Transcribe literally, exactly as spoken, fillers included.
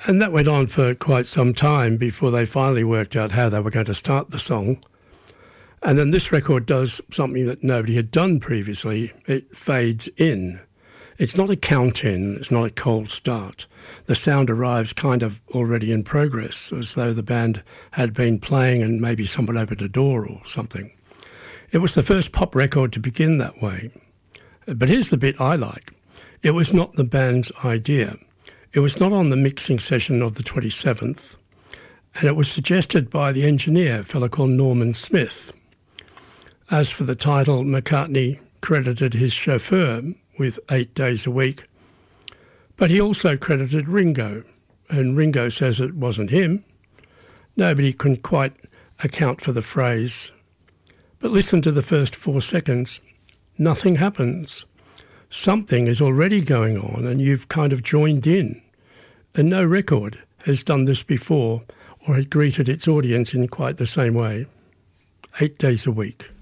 And that went on for quite some time before they finally worked out how they were going to start the song. And then this record does something that nobody had done previously. It fades in. It's not a count-in, it's not a cold start. The sound arrives kind of already in progress, as though the band had been playing and maybe someone opened a door or something. It was the first pop record to begin that way. But here's the bit I like. It was not the band's idea. It was not on the mixing session of the twenty-seventh, and it was suggested by the engineer, a fellow called Norman Smith. As for the title, McCartney credited his chauffeur with Eight Days a Week, but he also credited Ringo, and Ringo says it wasn't him. Nobody can quite account for the phrase. But listen to the first four seconds. Nothing happens. Something is already going on and you've kind of joined in. And no record has done this before or had greeted its audience in quite the same way. Eight days a week.